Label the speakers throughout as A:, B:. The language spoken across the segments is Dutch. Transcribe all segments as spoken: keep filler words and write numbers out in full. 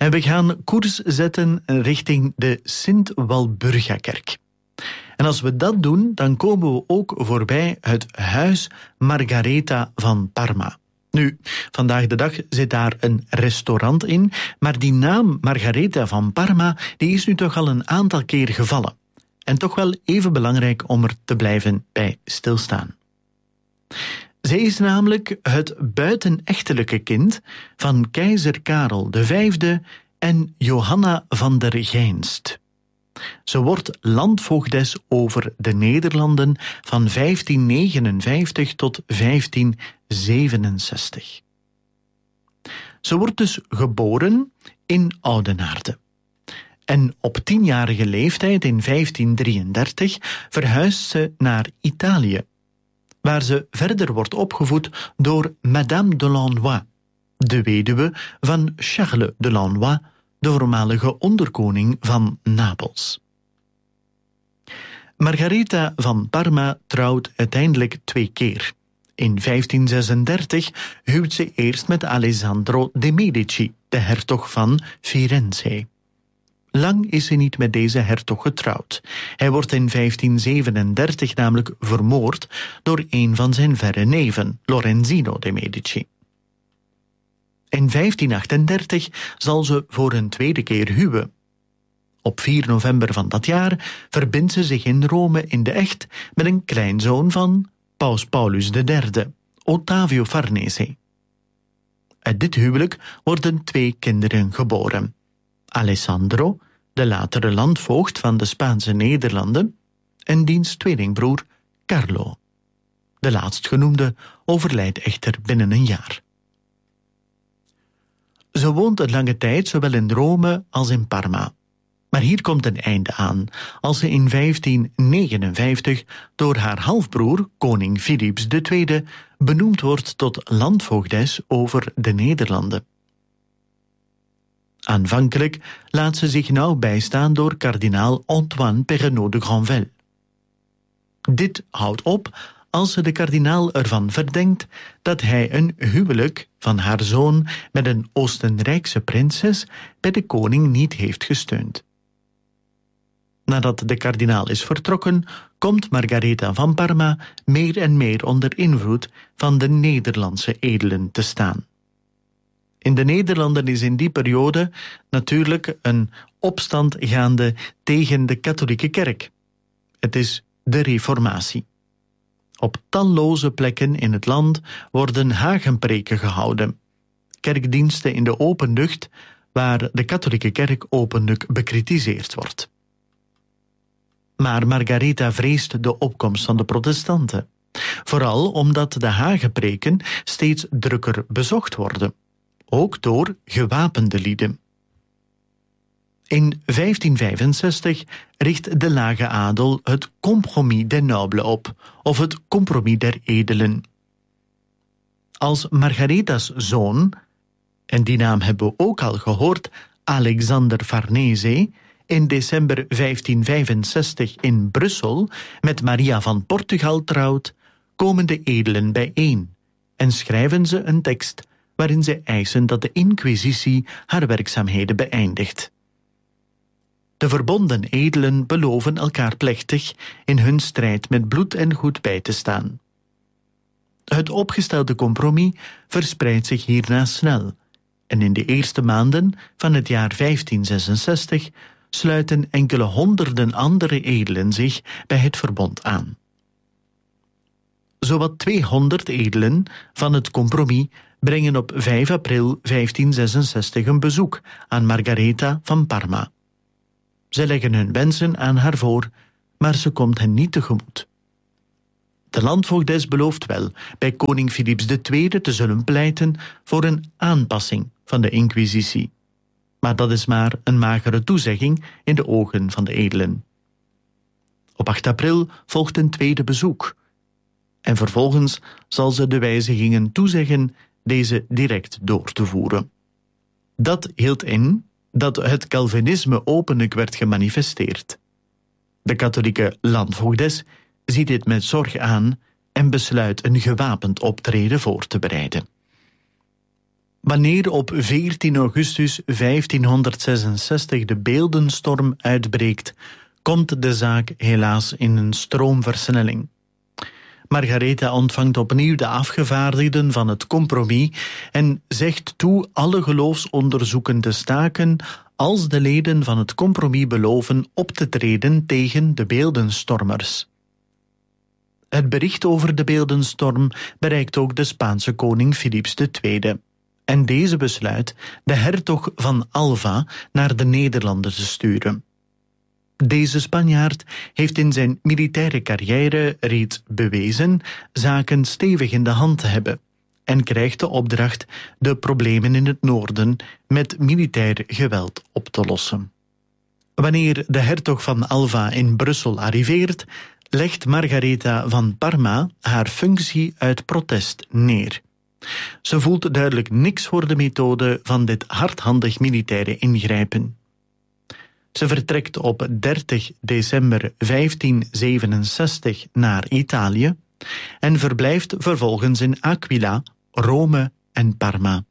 A: En we gaan koers zetten richting de Sint-Walburgakerk. En als we dat doen, dan komen we ook voorbij het huis Margaretha van Parma. Nu, vandaag de dag zit daar een restaurant in, maar die naam Margaretha van Parma, die is nu toch al een aantal keer gevallen. En toch wel even belangrijk om er te blijven bij stilstaan. Zij is namelijk het buitenechtelijke kind van keizer Karel de Vijfde en Johanna van der Geinst. Ze wordt landvoogdes over de Nederlanden van vijftien negenenvijftig tot vijftien zevenenzestig. Ze wordt dus geboren in Oudenaarde. En op tienjarige leeftijd in vijftien drieëndertig verhuist ze naar Italië, waar ze verder wordt opgevoed door Madame de Lannoy, de weduwe van Charles de Lannoy, de voormalige onderkoning van Napels. Margaretha van Parma trouwt uiteindelijk twee keer. In vijftien zesendertig huwt ze eerst met Alessandro de Medici, de hertog van Firenze. Lang is ze niet met deze hertog getrouwd. Hij wordt in vijftien zevenendertig namelijk vermoord door een van zijn verre neven, Lorenzino de Medici. In vijftien achtendertig zal ze voor een tweede keer huwen. Op vier november van dat jaar verbindt ze zich in Rome in de echt met een kleinzoon van Paus Paulus de Derde, Ottavio Farnese. Uit dit huwelijk worden twee kinderen geboren. Alessandro, de latere landvoogd van de Spaanse Nederlanden, en diens tweelingbroer Carlo. De laatstgenoemde overlijdt echter binnen een jaar. Ze woont een lange tijd zowel in Rome als in Parma. Maar hier komt een einde aan, als ze in vijftien negenenvijftig door haar halfbroer, koning Philips de Tweede, benoemd wordt tot landvoogdes over de Nederlanden. Aanvankelijk laat ze zich nauw bijstaan door kardinaal Antoine Perrenot de Granvelle. Dit houdt op als ze de kardinaal ervan verdenkt dat hij een huwelijk van haar zoon met een Oostenrijkse prinses bij de koning niet heeft gesteund. Nadat de kardinaal is vertrokken, komt Margaretha van Parma meer en meer onder invloed van de Nederlandse edelen te staan. In de Nederlanden is in die periode natuurlijk een opstand gaande tegen de katholieke kerk. Het is de Reformatie. Op talloze plekken in het land worden hagenpreken gehouden, kerkdiensten in de open lucht waar de katholieke kerk openlijk bekritiseerd wordt. Maar Margaretha vreest de opkomst van de protestanten, vooral omdat de hagenpreken steeds drukker bezocht worden, ook door gewapende lieden. In vijftien vijfenzestig richt de lage adel het Compromis des Nobles op, of het Compromis der Edelen. Als Margaretha's zoon, en die naam hebben we ook al gehoord, Alexander Farnese, in december vijftien vijfenzestig in Brussel met Maria van Portugal trouwt, komen de edelen bijeen en schrijven ze een tekst waarin ze eisen dat de inquisitie haar werkzaamheden beëindigt. De verbonden edelen beloven elkaar plechtig in hun strijd met bloed en goed bij te staan. Het opgestelde compromis verspreidt zich hierna snel en in de eerste maanden van het jaar vijftien zesenzestig sluiten enkele honderden andere edelen zich bij het verbond aan. Zowat tweehonderd edelen van het compromis brengen op vijf april vijftien zesenzestig een bezoek aan Margaretha van Parma. Ze leggen hun wensen aan haar voor, maar ze komt hen niet tegemoet. De landvoogdes belooft wel bij koning Philips de Tweede te zullen pleiten voor een aanpassing van de inquisitie. Maar dat is maar een magere toezegging in de ogen van de edelen. Op acht april volgt een tweede bezoek. En vervolgens zal ze de wijzigingen toezeggen deze direct door te voeren. Dat hield in dat het Calvinisme openlijk werd gemanifesteerd. De katholieke landvoogdes ziet dit met zorg aan en besluit een gewapend optreden voor te bereiden. Wanneer op veertien augustus vijftienhonderdzesenzestig de beeldenstorm uitbreekt, komt de zaak helaas in een stroomversnelling. Margaretha ontvangt opnieuw de afgevaardigden van het compromis en zegt toe alle geloofsonderzoeken te staken als de leden van het compromis beloven op te treden tegen de beeldenstormers. Het bericht over de beeldenstorm bereikt ook de Spaanse koning Philips de Tweede. En deze besluit de hertog van Alva naar de Nederlanden te sturen. Deze Spanjaard heeft in zijn militaire carrière reeds bewezen zaken stevig in de hand te hebben en krijgt de opdracht de problemen in het noorden met militair geweld op te lossen. Wanneer de hertog van Alva in Brussel arriveert, legt Margaretha van Parma haar functie uit protest neer. Ze voelt duidelijk niks voor de methode van dit hardhandig militaire ingrijpen. Ze vertrekt op dertig december vijftienzevenenzestig naar Italië en verblijft vervolgens in Aquila, Rome en Parma.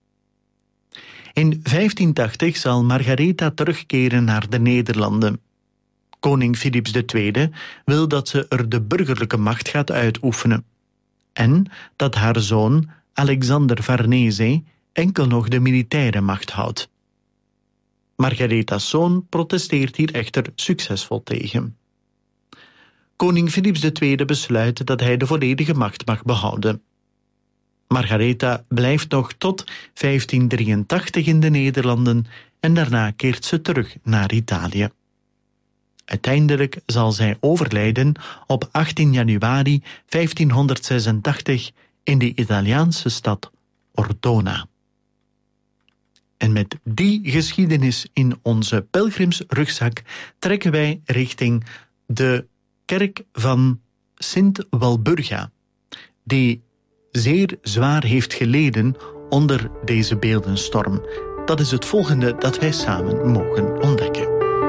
A: In vijftientachtig zal Margaretha terugkeren naar de Nederlanden. Koning Philips de Tweede wil dat ze er de burgerlijke macht gaat uitoefenen en dat haar zoon Alexander Farnese enkel nog de militaire macht houdt. Margaretha's zoon protesteert hier echter succesvol tegen. Koning Philips de Tweede besluit dat hij de volledige macht mag behouden. Margaretha blijft nog tot vijftiendrieëntachtig in de Nederlanden en daarna keert ze terug naar Italië. Uiteindelijk zal zij overlijden op achttien januari vijftienhonderdzesentachtig in de Italiaanse stad Ortona. En met die geschiedenis in onze pelgrimsrugzak trekken wij richting de kerk van Sint Walburga, die zeer zwaar heeft geleden onder deze beeldenstorm. Dat is het volgende dat wij samen mogen ontdekken.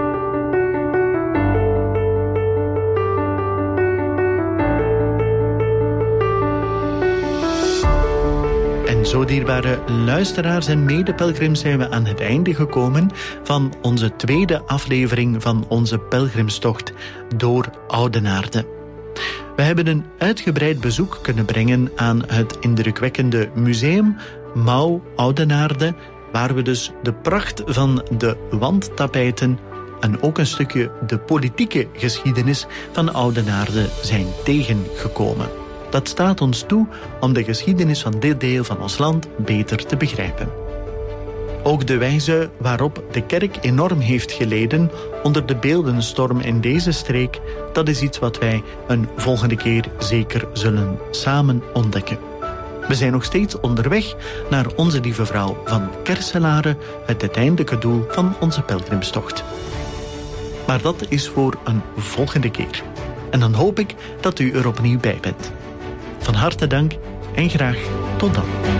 A: En zo, dierbare luisteraars en medepelgrims, zijn we aan het einde gekomen van onze tweede aflevering van onze pelgrimstocht door Oudenaarde. We hebben een uitgebreid bezoek kunnen brengen aan het indrukwekkende museum Mouw Oudenaarde, waar we dus de pracht van de wandtapijten en ook een stukje de politieke geschiedenis van Oudenaarde zijn tegengekomen. Dat staat ons toe om de geschiedenis van dit deel van ons land beter te begrijpen. Ook de wijze waarop de kerk enorm heeft geleden onder de beeldenstorm in deze streek, dat is iets wat wij een volgende keer zeker zullen samen ontdekken. We zijn nog steeds onderweg naar Onze Lieve Vrouw van Kerselare, het uiteindelijke doel van onze pelgrimstocht. Maar dat is voor een volgende keer. En dan hoop ik dat u er opnieuw bij bent. Van harte dank en graag tot dan.